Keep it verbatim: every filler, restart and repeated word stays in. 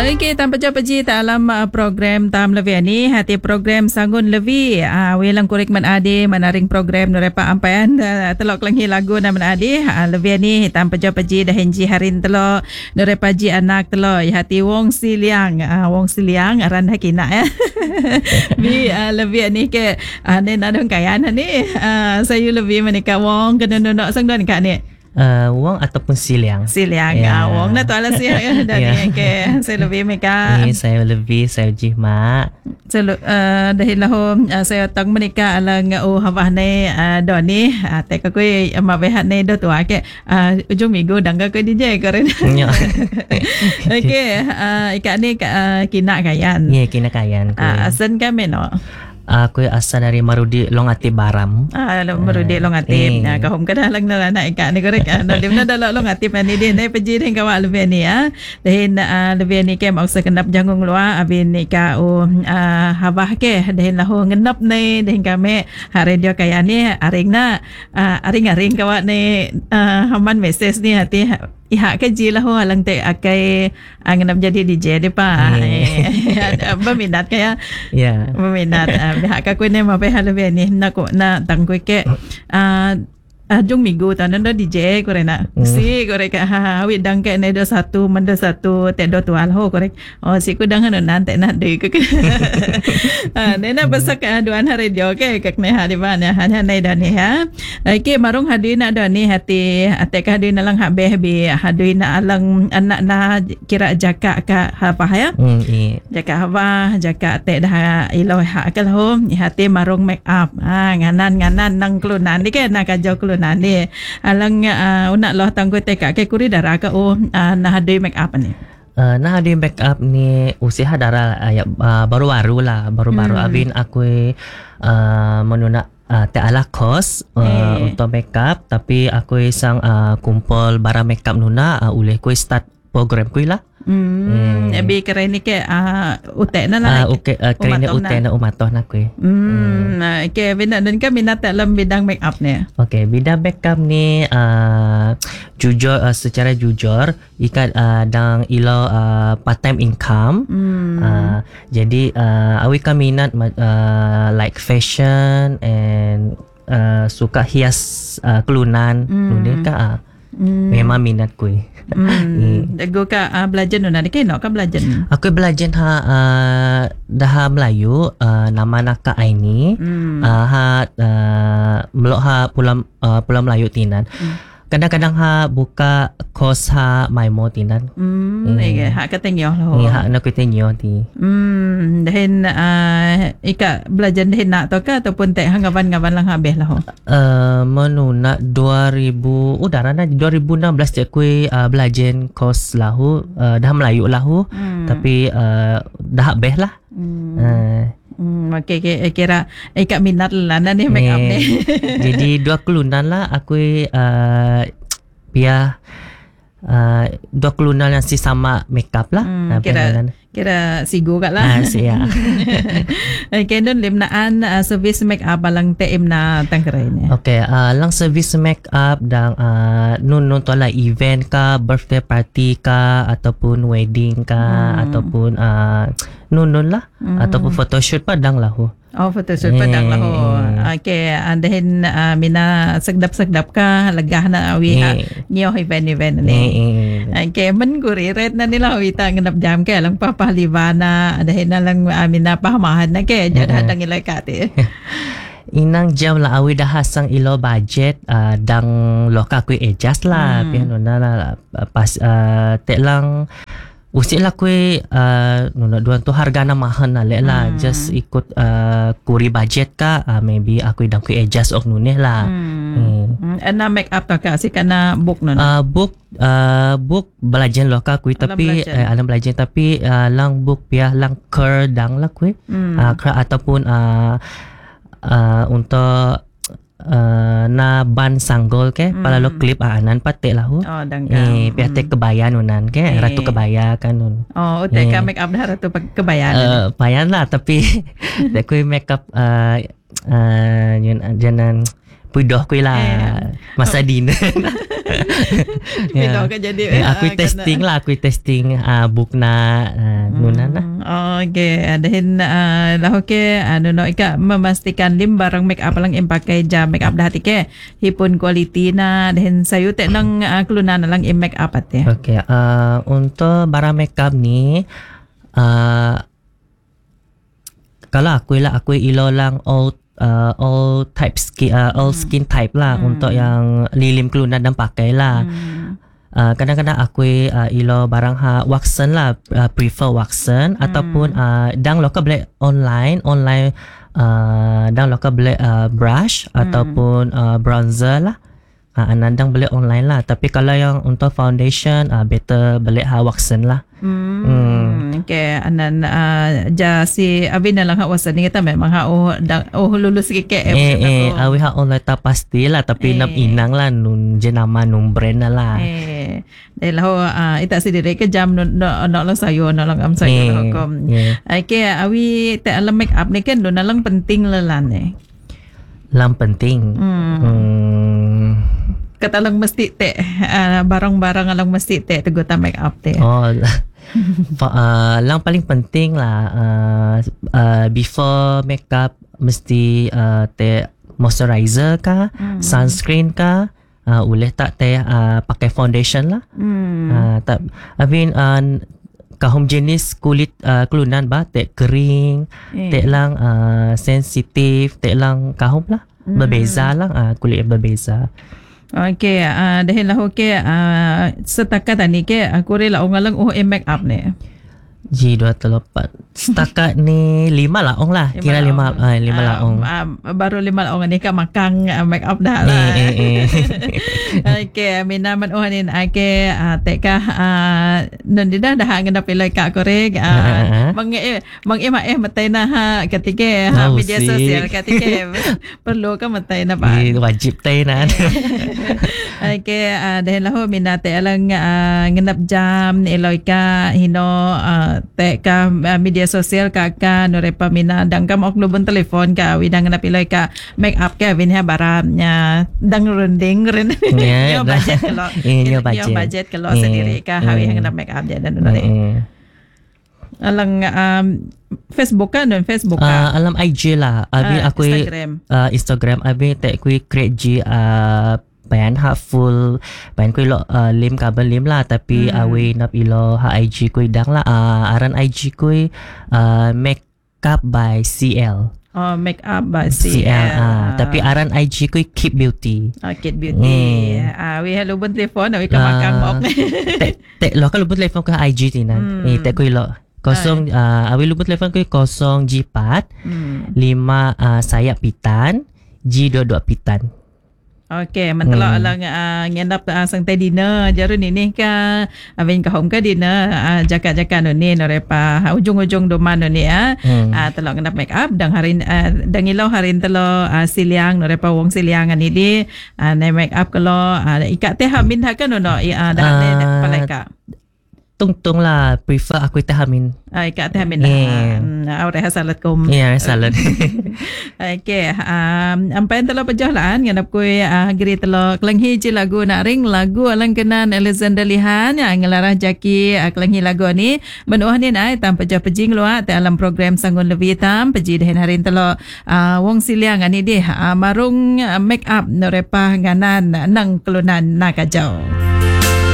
Okey, tanpa jawab ji dalam uh, program tam levi ni hati program sangun levi ah uh, welang korek man ade manaring program nerepa ampan uh, telok kelenghi lagu na man ade uh, levi ni tanpa jawab ji dah henji harin telok nerepa ji anak telok hati wong siliang uh, wong siliang aran hakina ya bi uh, levi ni ke uh, ne nadong kayan ni uh, saya levi menika wong kena nonok sang don kak ni Uh, wong ataupun siliang. Siliang. Yeah. Ah, wong na tu ala siang dari yeah. Ke saya lebih mereka. Ni saya lebih saya jihma. Selu uh, dahil laho uh, saya tang menika alang oh hawah ne uh, doni uh, tek aku mabehat ne do tu ke uh, ujung minggu dangga ke D J karen. Okey, uh, ikat ni uh, kina kayan. Ya, yeah, kina kayan. Uh, asan kami no. Aku asal dari Marudi Longati Baram. Ah, Marudi Longati. Ah, kahum kada lang na na ikat ni korek. Ah, dim na dalo Longati pa ni din. Ay paji din kawa lebih ni ah. Dahin ah lebih ni ke mau sekenap jangung luar abin ni ka o ah habah ke dahin lahu ngenap ni dahin kami hari dia kaya ni aring na ah aring-aring kawa ni ah haman message ni hati ihak ke ji lahu halang te akai ngenap jadi D J de pa. Berminat kaya. Ya. Berminat. Pihak aku ni mapai halabih ni nak na tangkui ke ah uh, jung minggu tanan do D J korek nak si korek ha ha wit dang ke ne do satu menda satu te do tual ho korek oh si ku dang nan te na de ke ah ne na basak aduan hari radio ke kak ne ha di ban ya hanya ne da ni ha ke marung hadi na do ni hati ate ka hadi na lang ha be be hadi na alang anak na kira jaka ka ha pa ya jaka ha jaka te dah ilo ha ka ho hati marung make up ah nganan nganan nang klunan ni ke na ka jo nani alang uh, unak loh tangguh teka ke kuri darah ke oh uh, nah ada make up ni uh, nah ada make up ni usia darah uh, ya, uh, baru-baru lah baru-baru hmm. Abin aku uh, menuna uh, te ala kos uh, eh. Untuk make up tapi aku sang uh, kumpul barang make up nuna uh, oleh ku start program ku lah. Hmm, abi keren ni ke ah utek na lah. Ah, okay, uh, keren ni utek na umatoh na ko. Hmm, nah, ke bina dan ka minat dalam bidang make up ni. Okay, bidang make up ni uh, jujur uh, secara jujur ikat uh, dang ilo uh, part time income. Hmm. Uh, jadi uh, awi ka minat uh, like fashion and uh, suka hias uh, kelunan. Hmm. Ka uh, hmm. Memang minat ko. Hmm. Dago ka uh, belajar nuna ni keno ka belajar. Aku belajar ha uh, dah Melayu uh, nama nak ka Aini. Hmm. Uh, ha uh, melok ha pulang uh, pulang Melayu tinan. Hmm. Kadang-kadang ha buka kos ha maimo tinan. Hmm. Ege ha ka tengyo lo. Ni ha nak tengyo ti. Hmm. Dahin uh, ika belajar dahin nak to ka ataupun tek hangawan-ngawan lang habis lah ho. Uh, menuna dua ribu udara na dua ribu enam belas cek kui uh, belajar kos lahu uh, dah Melayu lahu hmm. Tapi uh, dah habis lah. Hmm. Uh, Hmm, okay, okay, kira ikat minat lah ni make up ni. Jadi dua kelunan lah aku uh, biar uh, dua kelunan yang si sama make up lah. Hmm, kira kira sigo kat lah. Ah, siya. Okay, don limnaan uh, service make up alang teim na tangkerai ni. Okay, uh, lang service make up dang uh, nun nun tu lah event ka, birthday party ka, ataupun wedding ka, hmm. ataupun uh, nun nun lah, hmm. ataupun photoshoot pa dang lahu. Oh, photoshoot pa dang lahu. Okay, andahin uh, mina segdap-segdap ka, legah na awi ha, nyo event-event ni. Okay, menguri red na nila awi ta nganap jam ke lang papalibana, adahin na lang amin na pahamahan na ke, jad hadang ilay kati. Inang jam lah awi dah hasang ilo budget uh, dang loka kui adjust lah. Hmm. Piano na lah pas uh, tek lang usik lah kui uh, nuna duan tu harga na mahal na le lah. Hmm. Just ikut uh, kuri budget ka uh, maybe aku dang kui adjust ok nunih lah. Hmm. Hmm. Ana make up tak kasi kana book nuna. Uh, book uh, book belajar loka kui tapi eh, ana belajar tapi uh, lang book pia lang ker dang lah kui. Hmm. Uh, ataupun uh, uh, untuk Uh, na ban sanggol ke hmm. Pala lo klip anan patek lah ho. Oh dang eh pihak tek kebaya nunan ke eh. Ratu kebaya kan nun. Oh tek eh. Make up dah ratu kebaya. Uh, bayan lah tapi tek kui make up uh, uh, yun janan pudoh kui lah Eh. masa dinner. Pindah kan jadi. Eh, aku ah, testing kena. lah, aku testing uh, book na uh, nunan lah. Hmm, okay. Dan uh, lah okay. Ano no ika memastikan lim barang make up lang im pakai jam make up dah hati ke. Hipun quality na dan sayu tek nang uh, kelunan lang im make up ate. Okay, uh, untuk barang makeup ni uh, kalau aku lah aku ilo lang all uh, all type skin uh, all skin type lah Hmm. untuk yang lilim kelunan dan pakai lah. Hmm. Uh, kadang-kadang aku uh, ilo barang ha waxen lah, uh, prefer waxen ataupun uh, dang lokal boleh online online uh, dang lokal boleh uh, brush ataupun uh, bronzer lah. Uh, anandang boleh online lah, tapi kalau yang untuk foundation uh, better boleh ha waxen lah. Hmm. Okay. Anan uh, ja si Abin na lang ha wasan ni kita memang ha oh da, oh lulus kike Eh eh awi ha online ta pasti lah, tapi Eh. nam inang lah nun jenama nun brand na lah. Eh, dahil ho uh, ita si dire ke jam no no, no lang sayo no lang am sayo Eh, no kom. yeah. Ay kaya awi te alam make up ni kan do na lang penting lalan eh. Lam penting. Hmm. Hmm. Kata lang mesti te uh, barang-barang alang mesti te teguta make up te. Oh, fa, uh, lang paling penting lah uh, uh, before makeup mesti uh, te moisturizer ka, Hmm. sunscreen ka, uh, boleh tak te uh, pakai foundation lah. Hmm. Uh, tak, I mean uh, kahum jenis kulit uh, kelunan ba te kering, Eh. te lang uh, sensitif, te lang kahum lah. Berbeza lah uh, kulit yang berbeza. Okay, uh, dahil lah okay, uh, setakat ni ke aku rela orang lang oh eh, make up ni. Ji dua terlepas. Setakat ni lima lah ong lah. Kira lima, laong. uh, lima lah ong. Uh, uh, baru lima laong ni ka makang uh, make up dah lah. Eh, eh, eh. Okay, minaman uhanin ake uh, teka uh, nandidah dah ngendap ilai ka korek uh, Ah, ah. mang eh mang eh eh matay na ha ketika ha, Oh, media si. sosial ketika perlu ka matay na ba. Eh, wajib tay na. Okay, uh, dahil laho minate alang uh, ngendap jam ni ilai ka hino uh, teka uh, media sosial ka ka norepa mina dangkam ok lubon telefon ka widang ngendap ilai ka make up ka win ha baramnya dang rending ren. Ya, Nyo dah. budget kalau Eh, nyo nyo budget. budget kalau Eh, sendiri ka hawi eh. hang nak make up dia dan Eh, nari. eh. Alang um, Facebook kan dan Facebook Uh, ka. alam I G lah. Abi Ah, aku Instagram. uh, Instagram abi tak aku create G uh, bayan ha full bayan ku lo uh, lim kabel lim lah, tapi Hmm. awi nap ilo ha I G ku dang lah uh, aran I G ku uh, makeup by C L. Oh, make up by C C L L. ah, tapi aran I G ku Keep Beauty. Ah, Kid Beauty. Hmm. Ah, we hello pun telefon, we ka Ah, makang mok. Tek tek lo kalau buat telefon ke I G tinan. Hmm. Eh tek ku lo. Kosong uh, awi lubut telefon ku kosong G empat Hmm. lima uh, sayap pitan G dua dua pitan. Okay, mentelo Hmm. alang uh, ngendap uh, sang teh dinner jarun ini ka avin ka home ka dinner uh, jaka-jaka no ni no repa uh, ujung-ujung doman no ni ah. Hmm. Ah, telo ngendap make up dang harin uh, dang ilaw harin telo uh, siliang no repa wong siliang ani di uh, na make up kalo uh, ikat teh hamin ha kan no no uh, dah Ah, uh, palai ka. Tung-tung lah prefer aku tahamin. Ah, ikat teh hamin Yeah. dah. Hmm, awre salat kum. Ya, salad. Okay, um, ampai telo pejahlaan nganap kuy uh, giri telo kelenghi ji lagu nak ring lagu alang kenan Alexander Lihan yang ngelarah jaki uh, kelenghi lagu ni benuah ni nai tam pejah pejing luar te alam program sangun lebih tam peji dehen harin telo uh, wong siliang ani di uh, marung uh, make up no repah nganan nang kelunan nakajau.